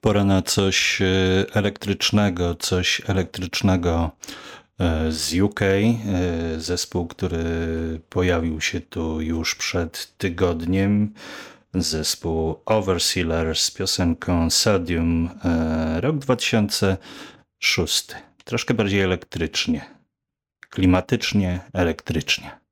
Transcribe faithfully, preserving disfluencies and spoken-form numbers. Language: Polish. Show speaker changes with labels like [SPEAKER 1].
[SPEAKER 1] Pora na coś elektrycznego, coś elektrycznego z U K. Zespół, który pojawił się tu już przed tygodniem. Zespół Overseer z piosenką Sodium, rok dwa tysiące szósty. Troszkę bardziej elektrycznie, klimatycznie, elektrycznie.